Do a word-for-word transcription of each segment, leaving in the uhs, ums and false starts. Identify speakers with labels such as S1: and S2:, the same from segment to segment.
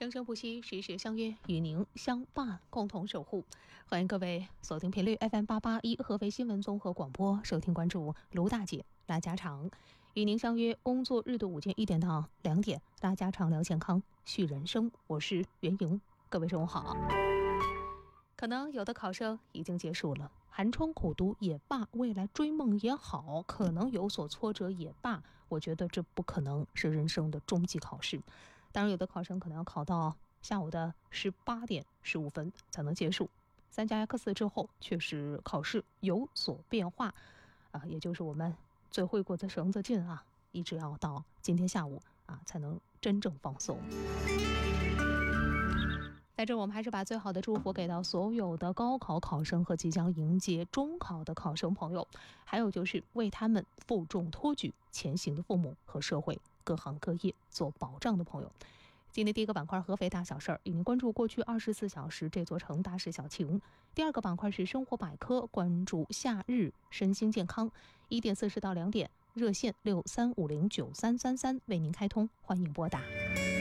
S1: 生生不息，时时相约，与您相伴，共同守护。欢迎各位锁定频率 F M 八八一合肥新闻综合广播，收听关注卢大姐拉家常，与您相约工作日的午间一点到两点，拉家常聊健康，续人生。我是袁莹，各位中午好。可能有的考生已经结束了，寒窗苦读也罢，未来追梦也好，可能有所挫折也罢，我觉得这不可能是人生的终极考试。当然，有的考生可能要考到下午的十八点十五分才能结束。三加 X 之后，确实考试有所变化，啊，也就是我们最会过的绳子劲啊，一直要到今天下午啊，才能真正放松。在这，我们还是把最好的祝福给到所有的高考考生和即将迎接中考的考生朋友，还有就是为他们负重托举前行的父母和社会各行各业做保障的朋友。今天第一个板块合肥大小事儿，与您关注过去二十四小时这座城大事小情。第二个板块是生活百科，关注夏日身心健康。一点四十到两点，热线六三五零九三三三为您开通，欢迎拨打。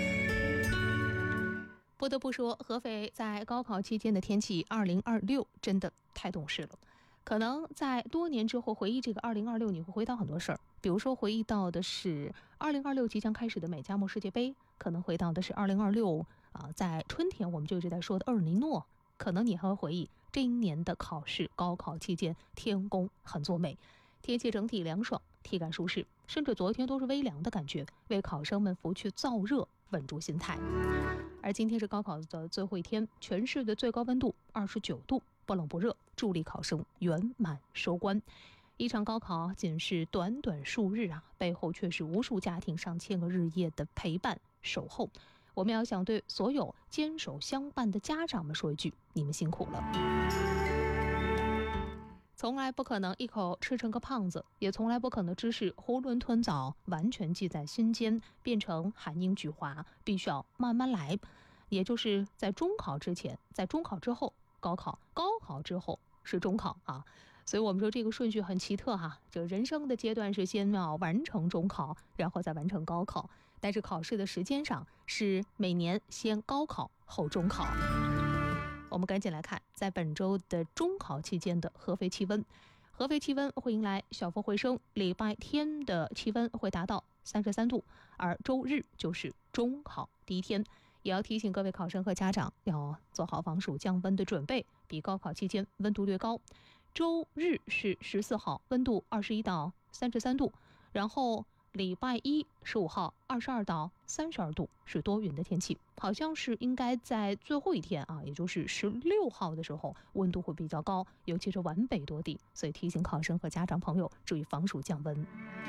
S1: 不得不说，合肥在高考期间的天气二零二六真的太懂事了。可能在多年之后回忆这个二零二六，你会回到很多事儿，比如说回忆到的是二零二六即将开始的美加墨世界杯，可能回到的是二零二六啊，在春天我们就一直在说的厄尔尼诺，可能你还会回忆这一年的考试高考期间天公很作美，天气整体凉爽，体感舒适，甚至昨天都是微凉的感觉，为考生们拂去燥热，稳住心态。而今天是高考的最后一天，全市的最高温度二十九度，不冷不热，助力考生圆满收官。一场高考仅是短短数日啊，背后却是无数家庭上千个日夜的陪伴守候。我们要想对所有坚守相伴的家长们说一句，你们辛苦了。从来不可能一口吃成个胖子，也从来不可能只是囫囵吞枣完全记在心间，变成寒英菊花，必须要慢慢来。也就是在中考之前，在中考之后高考，高考之后是中考啊。所以我们说这个顺序很奇特哈，这人生的阶段是先要完成中考，然后再完成高考，但是考试的时间上是每年先高考后中考。我们赶紧来看，在本周的中考期间的合肥气温。合肥气温会迎来小幅回升，礼拜天的气温会达到三十三度，而周日就是中考第一天。也要提醒各位考生和家长要做好防暑降温的准备，比高考期间温度略高。周日是十四号，温度二十一到三十三度，然后礼拜一十五号二十二到三十二度，是多云的天气。好像是应该在最后一天啊，也就是十六号的时候温度会比较高，尤其是皖北多地，所以提醒考生和家长朋友注意防暑降温。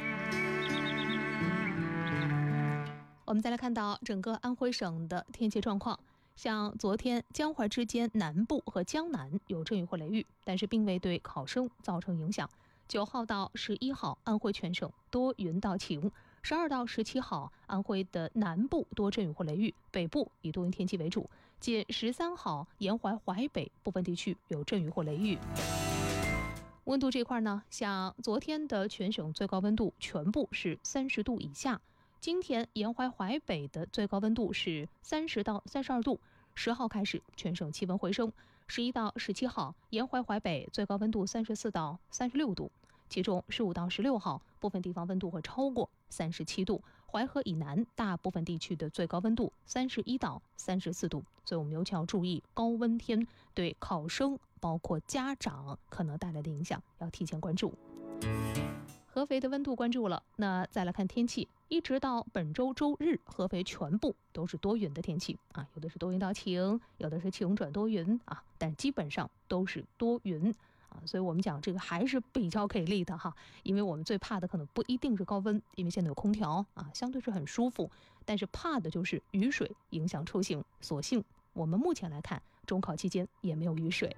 S1: 我们再来看到整个安徽省的天气状况，像昨天江淮之间南部和江南有阵雨或雷雨，但是并未对考生造成影响。九号到十一号安徽全省多云到晴，十二到十七号安徽的南部多阵雨或雷雨，北部以多云天气为主，仅十三号沿淮淮北部分地区有阵雨或雷雨。温度这块呢，像昨天的全省最高温度全部是三十度以下，今天沿淮淮北的最高温度是三十到三十二度。十号开始全省气温回升，十一到十七号沿淮淮北最高温度三十四到三十六度，其中十五到十六号部分地方温度会超过三十七度，淮河以南大部分地区的最高温度三十一到三十四度。所以我们尤其要注意高温天对考生包括家长可能带来的影响，要提前关注。合肥的温度关注了，那再来看天气，一直到本周周日，合肥全部都是多云的天气啊，有的是多云到晴，有的是晴转多云啊，但基本上都是多云啊，所以我们讲这个还是比较给力的哈，因为我们最怕的可能不一定是高温，因为现在有空调啊，相对是很舒服，但是怕的就是雨水影响出行，所幸我们目前来看，中考期间也没有雨水。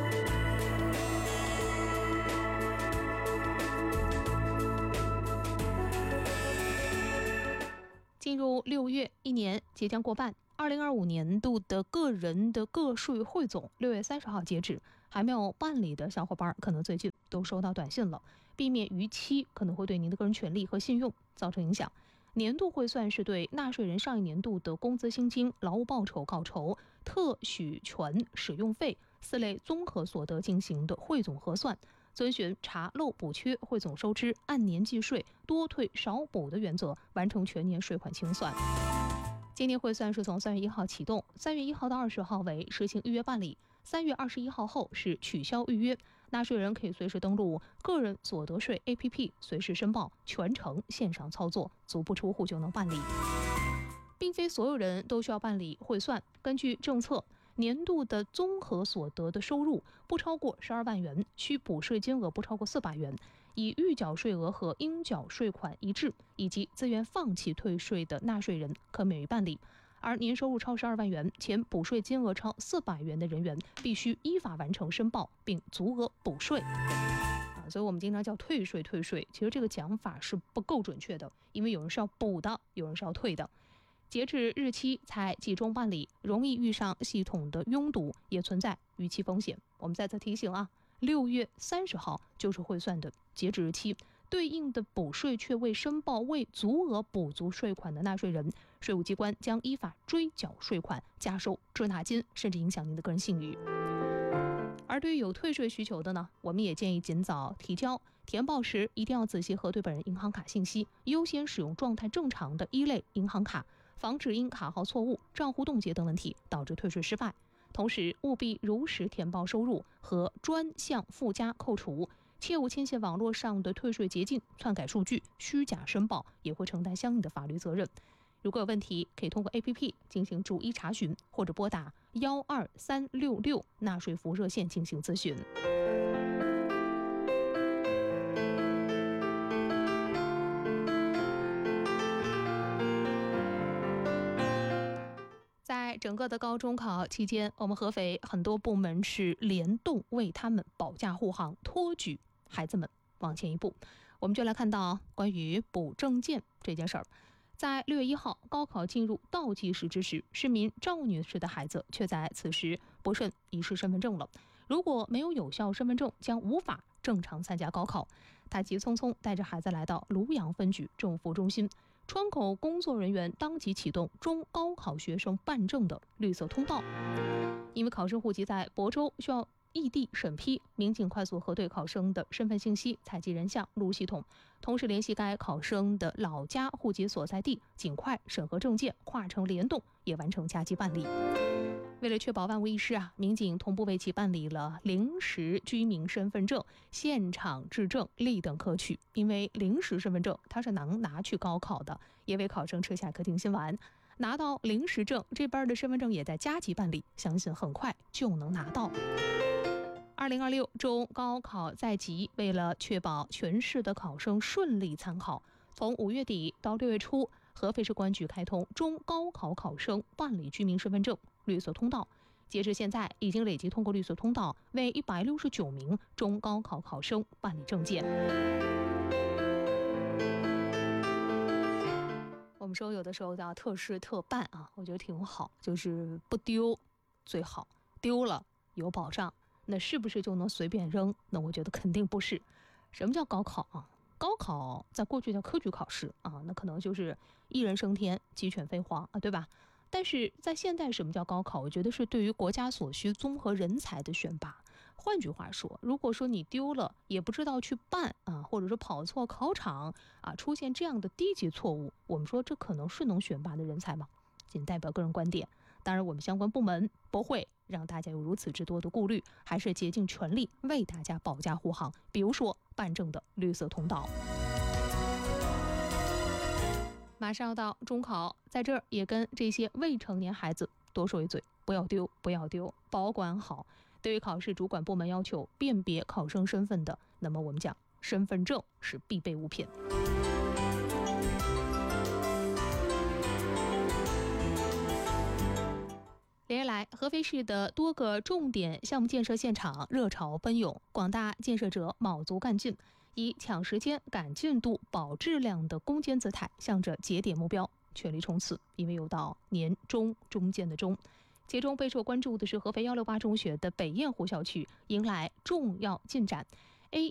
S1: 进入六月，一年即将过半，二零二五年度的个人的个税汇总六月三十号截止，还没有办理的小伙伴可能最近都收到短信了，避免逾期可能会对您的个人权利和信用造成影响。 年度汇算是对纳税人上一年度的工资薪金、劳务报酬、稿酬、特许权使用费四类综合所得进行的汇总核算，遵循查漏补缺、汇总收支、按年计税、多退少补的原则，完成全年税款清算。今年汇算是从三月一号启动，三月一号到二十号为实行预约办理，三月二十一号后是取消预约，纳税人可以随时登录个人所得税 A P P 随时申报，全程线上操作，足不出户就能办理。并非所有人都需要办理汇算，根据政策，年度的综合所得的收入不超过十二万元，需补税金额不超过四百元，以预缴税额和应缴税款一致，以及自愿放弃退税的纳税人可免于办理。而年收入超十二万元，前补税金额超四百元的人员，必须依法完成申报并足额补税。啊，所以我们经常叫退税退税，其实这个讲法是不够准确的，因为有人是要补的，有人是要退的。截止日期才集中办理，容易遇上系统的拥堵，也存在逾期风险。我们再次提醒啊，六月三十号就是汇算的截止日期，对应的补税却未申报、未足额补足税款的纳税人，税务机关将依法追缴税款、加收滞纳金，甚至影响您的个人信誉。而对于有退税需求的呢，我们也建议尽早提交，填报时一定要仔细核对本人银行卡信息，优先使用状态正常的一类银行卡，防止因卡号错误、账户冻结等问题导致退税失败。同时，务必如实填报收入和专项附加扣除，切勿牵线网络上的退税捷径、篡改数据、虚假申报，也会承担相应的法律责任。如果有问题，可以通过 A P P 进行逐一查询，或者拨打幺二三六六纳税服务热线进行咨询。在整个的高中考期间，我们合肥很多部门是联动为他们保驾护航，托举孩子们往前一步。我们就来看到关于补证件这件事儿。在六月一号高考进入倒计时之时，市民赵女士的孩子却在此时不慎遗失身份证了。如果没有有效身份证，将无法正常参加高考。她急匆匆带着孩子来到庐阳分局政务服务中心，窗口工作人员当即启动中高考学生办证的绿色通道。因为考生户籍在亳州，需要异地审批，民警快速核对考生的身份信息，采集人像录系统，同时联系该考生的老家户籍所在地，尽快审核证件，跨城联动，也完成加急办理。为了确保万无一失啊，民警同步为其办理了临时居民身份证、现场质证、立等可取。因为临时身份证它是能拿去高考的，也为考生吃下颗定心丸。拿到临时证，这边的身份证也在加急办理，相信很快就能拿到。二零二六中高考在即，为了确保全市的考生顺利参考，从五月底到六月初，合肥市公安局开通中高考考生办理居民身份证绿色通道。截至现在，已经累计通过绿色通道为一百六十九名中高考考生办理证件。我们说有的时候叫特事特办啊，我觉得挺好，就是不丢最好，丢了有保障。那是不是就能随便扔？那我觉得肯定不是。什么叫高考啊？高考在过去叫科举考试啊，那可能就是一人升天，鸡犬飞黄啊，对吧？但是在现代，什么叫高考？我觉得是对于国家所需综合人才的选拔。换句话说，如果说你丢了也不知道去办啊，或者说跑错考场啊，出现这样的低级错误，我们说这可能是能选拔的人才吗？仅代表个人观点。当然我们相关部门不会让大家有如此之多的顾虑，还是竭尽全力为大家保驾护航，比如说办证的绿色通道。马上要到中考，在这儿也跟这些未成年孩子多说一嘴，不要丢，不要丢，保管好。对于考试主管部门要求辨别考生身份的，那么我们讲身份证是必备物品。连日来，合肥市的多个重点项目建设现场热潮奔涌，广大建设者卯足干劲，以抢时间、赶进度、保质量的攻坚姿态，向着节点目标全力冲刺。因为又到年中中间的中，其中备受关注的是合肥一六八中学的北雁湖校区迎来重要进展。